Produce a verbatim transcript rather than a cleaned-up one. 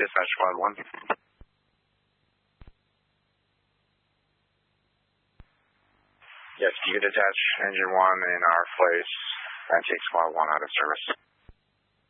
Dispatch Squad one. Yes, you could attach engine one in our place and take Squad one out of service.